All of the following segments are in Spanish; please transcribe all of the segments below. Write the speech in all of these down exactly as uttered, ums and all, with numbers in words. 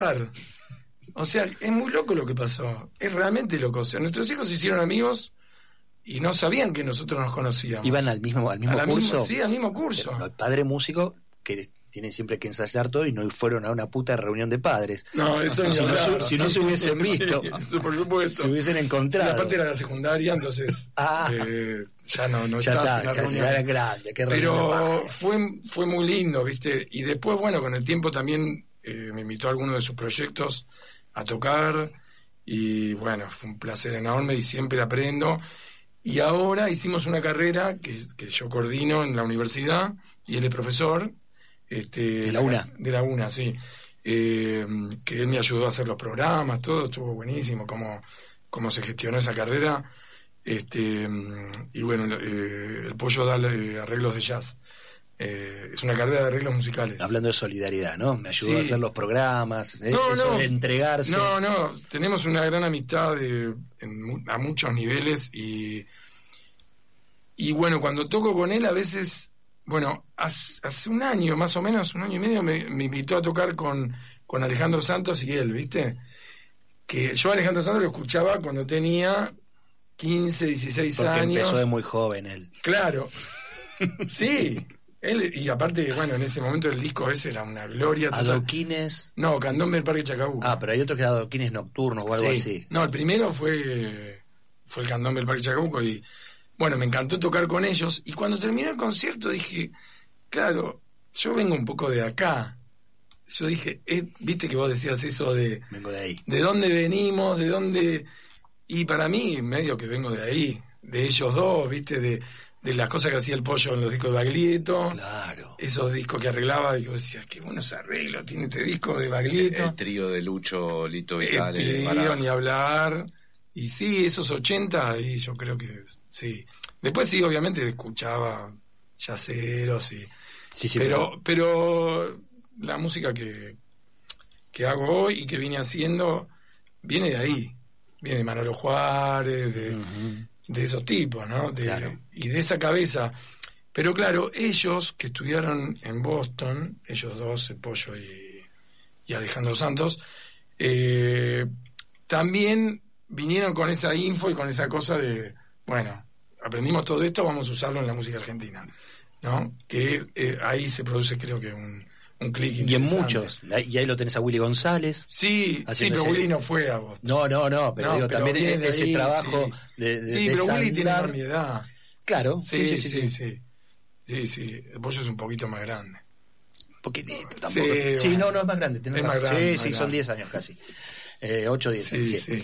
O sea, es muy loco lo que pasó. Es realmente loco. O sea, nuestros hijos se hicieron amigos y no sabían que nosotros nos conocíamos. ¿Iban al mismo, al mismo ¿A curso? Misma, sí, al mismo curso. Pero el padre músico, que tienen siempre que ensayar todo y no fueron a una puta reunión de padres. No, eso si, no, no, si no se hubiesen visto, sí, por supuesto. Se hubiesen encontrado. Sí, aparte era la secundaria, entonces ah, eh, ya no, no ya estás está, en la ya, reunión. Ya era grande, qué Pero fue, fue muy lindo, ¿viste? Y después, bueno, con el tiempo también eh, me invitó a alguno de sus proyectos a tocar y bueno, fue un placer enorme y siempre aprendo. Y ahora hicimos una carrera que, que yo coordino en la universidad y él es profesor. Este, de la UNA. De la UNA, sí. Eh, que él me ayudó a hacer los programas, todo estuvo buenísimo, cómo, cómo se gestionó esa carrera. Este, y bueno, eh, el Pollo da eh, arreglos de jazz. Eh, es una carrera de arreglos musicales. Hablando de solidaridad, ¿no? Me ayudó sí. a hacer los programas, no, eso no, de entregarse. No, no, tenemos una gran amistad de, en, a muchos niveles y, y bueno, cuando toco con él a veces... Bueno, hace, hace un año, más o menos, un año y medio, me, me invitó a tocar con, con Alejandro Santos y él, ¿viste? Que yo a Alejandro Santos lo escuchaba cuando tenía quince, dieciséis Porque años. Empezó de muy joven él. Claro, sí. Él, y aparte, bueno, en ese momento el disco ese era una gloria. Adoquines. No, Candombe del Parque Chacabuco. Ah, pero hay otros que adoquines nocturnos o algo sí. así. No, el primero fue, fue el Candombe del Parque Chacabuco y... Bueno, me encantó tocar con ellos y cuando terminé el concierto dije, claro, yo vengo un poco de acá. Yo dije, eh, viste que vos decías eso de... Vengo de ahí. ¿De dónde venimos? ¿De dónde...? Y para mí, medio que vengo de ahí, de ellos dos, viste, de, de las cosas que hacía el Pollo en los discos de Baglietto. Claro. Esos discos que arreglaba, y yo decía, qué buenos arreglos tiene este disco de Baglietto. El, el trío de Lucho, Lito Vitale. El trío, ni hablar... Y sí, esos ochenta, y yo creo que sí. Después sí, obviamente escuchaba yaceros y... Sí, sí, pero, pero la música que, que hago hoy y que vine haciendo viene de ahí. Viene de Manolo Juárez, de, uh-huh. de esos tipos, ¿no? De, claro. Y de esa cabeza. Pero claro, ellos que estudiaron en Boston, ellos dos, el Pollo y, y Alejandro Santos, eh, también... vinieron con esa info y con esa cosa de, bueno, aprendimos todo esto, vamos a usarlo en la música argentina, ¿no? Que eh, ahí se produce, creo que, un, un clic interesante. Y en muchos, y ahí lo tenés a Willy González. Sí, sí, pero ese... Willy no fue a vos. No, no, no, pero, no, digo, pero también ese ahí, trabajo sí. de, de Sí, de pero sandar... Willy tiene mi edad. Claro, sí sí sí, sí, sí, sí, sí. Sí, sí, el Pollo es un poquito más grande. Un poquitito, tampoco. Sí, sí bueno, no, no es más grande. Tenés es más razón. grande. Sí, más sí, grande. son diez años casi. Eh, ocho o diez sí, años. Sí, sí.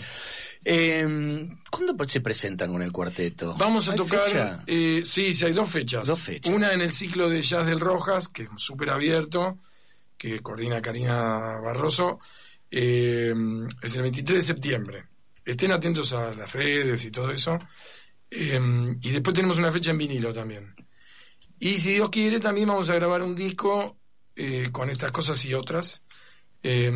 Eh, ¿Cuándo se presentan con el cuarteto? Vamos a tocar, eh, sí, sí, hay dos fechas. Dos fechas. Una en el ciclo de Jazz del Rojas, que es súper abierto, que coordina Karina Barroso, eh, es el veintitrés de septiembre. Estén atentos a las redes y todo eso. Eh, y después tenemos una fecha en vinilo también. Y si Dios quiere, también vamos a grabar un disco eh, con estas cosas y otras. Eh,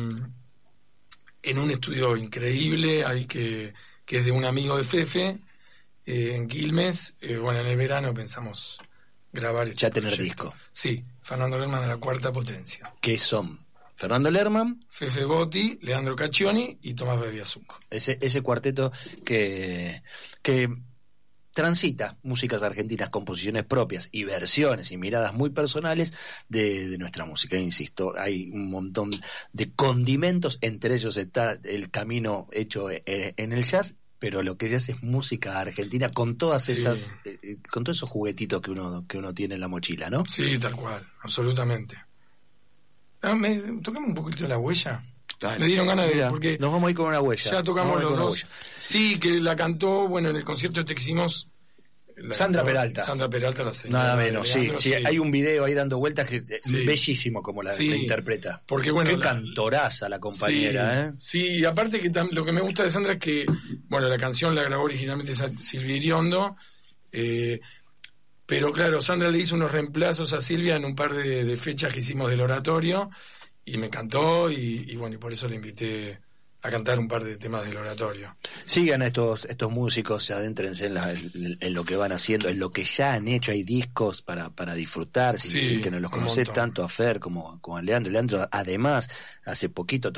en un estudio increíble, hay que, que es de un amigo de Fefe, eh, en Quilmes. Eh, bueno, en el verano pensamos grabar este ya tener proyecto. disco. Sí, Fernando Lerman de la Cuarta Potencia. ¿Qué son? Fernando Lerman, Fefe Botti, Leandro Caccioni y Tomás Bebiasuco. Ese, ese cuarteto que, que transita músicas argentinas, composiciones propias y versiones y miradas muy personales de, de nuestra música. Insisto, hay un montón de condimentos, entre ellos está el camino hecho en, en el jazz, pero lo que se hace es música argentina con todas sí. esas, eh, con todos esos juguetitos que uno que uno tiene en la mochila, ¿no? Sí, tal cual, absolutamente. Ah, me, tocame un poquito la huella. Dale, me dieron ganas mira, de porque nos vamos a ir con una huella. Ya tocamos los dos. Sí, que la cantó, bueno, en el concierto este que hicimos la, Sandra la, Peralta. Sandra Peralta, la señora. Nada menos, sí, sí, sí. Hay un video ahí dando vueltas que sí. bellísimo como la, sí. la interpreta. Porque bueno, qué la, cantoraza la compañera, sí, ¿eh? Sí, y aparte que tam, lo que me gusta de Sandra es que, bueno, la canción la grabó originalmente Silvia Iriondo, eh, pero claro, Sandra le hizo unos reemplazos a Silvia en un par de, de fechas que hicimos del oratorio y me encantó y, y bueno, y por eso la invité a cantar un par de temas del oratorio. Sigan a estos estos músicos, adéntrense en, la, en, en lo que van haciendo, en lo que ya han hecho. Hay discos para para disfrutar, sin, Sí, sin que no los un conocés montón. tanto a Fer como, como a Leandro. Leandro, además, hace poquito